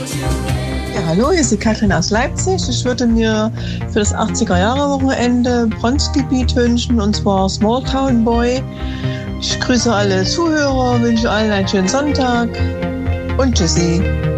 Ja, hallo, hier ist die Katrin aus Leipzig. Ich würde mir für das 80er-Jahre-Wochenende Bronzegebiet wünschen, und zwar Small Town Boy. Ich grüße alle Zuhörer, wünsche allen einen schönen Sonntag und tschüssi.